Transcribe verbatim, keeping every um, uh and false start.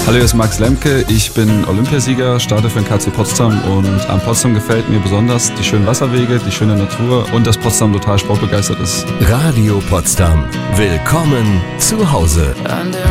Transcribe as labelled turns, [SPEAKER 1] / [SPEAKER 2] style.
[SPEAKER 1] Hallo, hier ist Max Lemke, ich bin Olympiasieger, starte für den K C Potsdam und an Potsdam gefällt mir besonders die schönen Wasserwege, die schöne Natur und dass Potsdam total sportbegeistert ist.
[SPEAKER 2] Radio Potsdam. Willkommen zu Hause.
[SPEAKER 3] An der